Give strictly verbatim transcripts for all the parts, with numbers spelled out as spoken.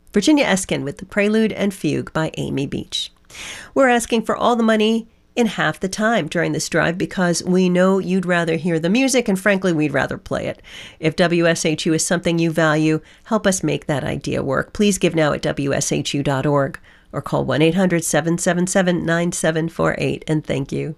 Virginia Eskin with the Prelude and Fugue by Amy Beach. We're asking for all the money in half the time during this drive because we know you'd rather hear the music, and frankly, we'd rather play it. If W S H U is something you value, help us make that idea work. Please give now at W S H U dot org or call one eight hundred seven seven seven nine seven four eight, and thank you.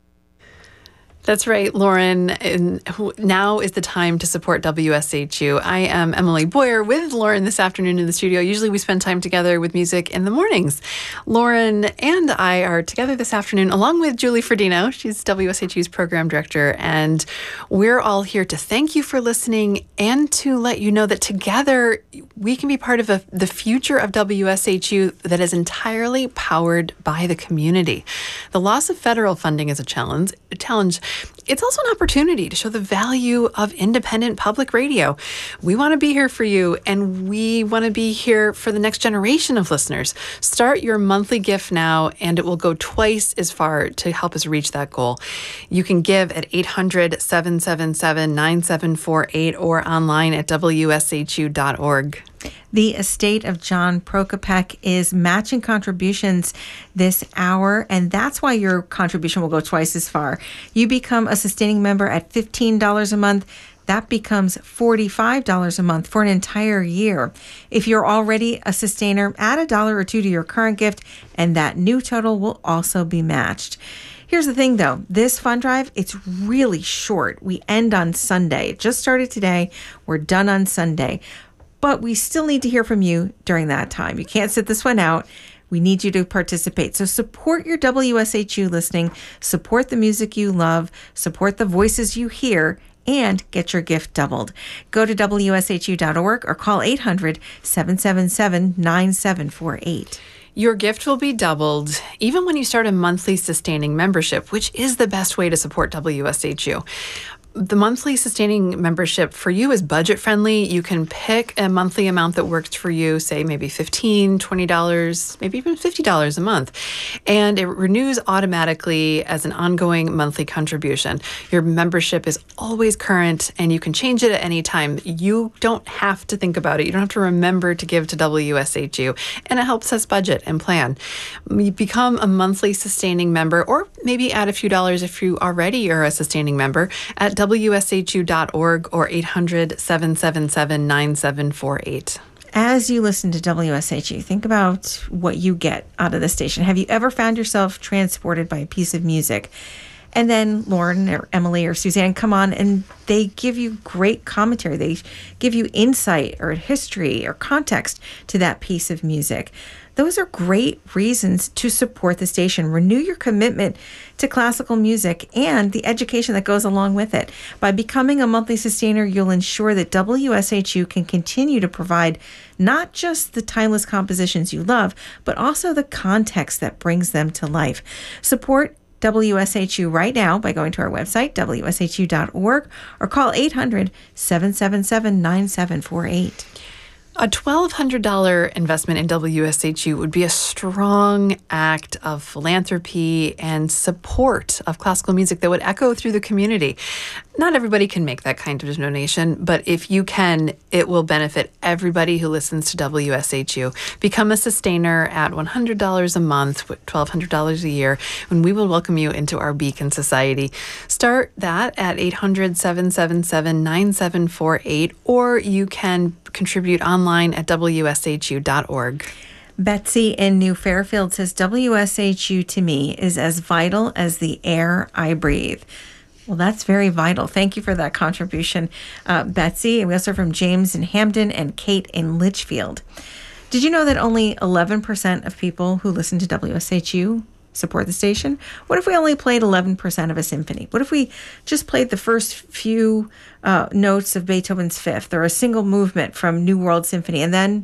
That's right, Lauren. And now is the time to support W S H U. I am Emily Boyer with Lauren this afternoon in the studio. Usually we spend time together with music in the mornings. Lauren and I are together this afternoon along with Julie Ferdino. She's W S H U's program director. And we're all here to thank you for listening and to let you know that together we can be part of a, the future of W S H U that is entirely powered by the community. The loss of federal funding is a challenge. A challenge. It's also an opportunity to show the value of independent public radio. We want to be here for you, and we want to be here for the next generation of listeners. Start your monthly gift now, and it will go twice as far to help us reach that goal. You can give at eight hundred seven seven seven nine seven four eight or online at W S H U dot org. The estate of John Prokopek is matching contributions this hour, and that's why your contribution will go twice as far. You become a sustaining member at fifteen dollars a month. That becomes forty-five dollars a month for an entire year. If you're already a sustainer, add a dollar or two to your current gift, and that new total will also be matched. Here's the thing, though. This fund drive, it's really short. We end on Sunday. It just started today. We're done on Sunday. But we still need to hear from you during that time. You can't sit this one out. We need you to participate. So support your W S H U listening, support the music you love, support the voices you hear, and get your gift doubled. Go to W S H U dot org or call eight hundred seven seven seven nine seven four eight. Your gift will be doubled even when you start a monthly sustaining membership, which is the best way to support W S H U. The monthly sustaining membership for you is budget friendly. You can pick a monthly amount that works for you, say maybe fifteen dollars, twenty dollars, maybe even fifty dollars a month. And it renews automatically as an ongoing monthly contribution. Your membership is always current and you can change it at any time. You don't have to think about it. You don't have to remember to give to W S H U. And it helps us budget and plan. You become a monthly sustaining member, or maybe add a few dollars if you already are a sustaining member, at W S H U dot org or eight hundred seven seven seven nine seven four eight. As you listen to W S H U, think about what you get out of the station. Have you ever found yourself transported by a piece of music? And then Lauren or Emily or Suzanne come on and they give you great commentary. They give you insight or history or context to that piece of music. Those are great reasons to support the station. Renew your commitment to classical music and the education that goes along with it. By becoming a monthly sustainer, you'll ensure that W S H U can continue to provide not just the timeless compositions you love, but also the context that brings them to life. Support W S H U right now by going to our website, W S H U dot org, or call eight hundred seven seven seven nine seven four eight. A twelve hundred dollars investment in W S H U would be a strong act of philanthropy and support of classical music that would echo through the community. Not everybody can make that kind of donation, but if you can, it will benefit everybody who listens to W S H U. Become a sustainer at one hundred dollars a month, twelve hundred dollars a year, and we will welcome you into our Beacon Society. Start that at eight hundred seven seven seven nine seven four eight, or you can contribute online at W S H U dot org. Betsy in New Fairfield says, W S H U to me is as vital as the air I breathe. Well, that's very vital. Thank you for that contribution, uh, Betsy. And we also heard from James in Hamden and Kate in Litchfield. Did you know that only eleven percent of people who listen to W S H U support the station? What if we only played eleven percent of a symphony? What if we just played the first few uh, notes of Beethoven's Fifth or a single movement from New World Symphony and then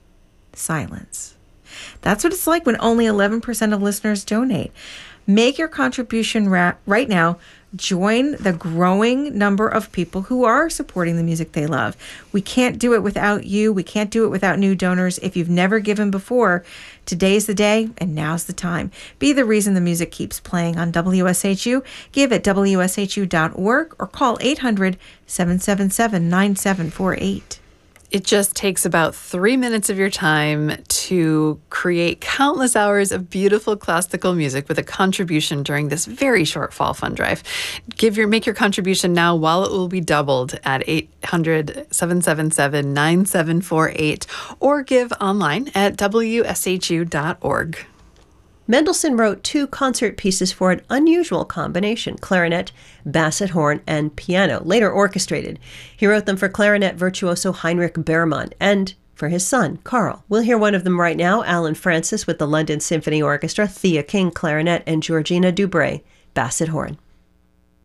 silence? That's what it's like when only eleven percent of listeners donate. Make your contribution ra- right now. Join the growing number of people who are supporting the music they love. We can't do it without you. We can't do it without new donors. If you've never given before, today's the day and now's the time. Be the reason the music keeps playing on W S H U. Give at W S H U dot org or call eight hundred seven seven seven nine seven four eight. It just takes about three minutes of your time to create countless hours of beautiful classical music with a contribution during this very short Fall Fund Drive. Give your make your contribution now while it will be doubled at eight hundred, seven seven seven, nine seven four eight or give online at w s h u dot org. Mendelssohn wrote two concert pieces for an unusual combination, clarinet, basset horn, and piano, later orchestrated. He wrote them for clarinet virtuoso Heinrich Behrmann and for his son, Carl. We'll hear one of them right now, Alan Francis with the London Symphony Orchestra, Thea King, clarinet, and Georgina Dubray, basset horn.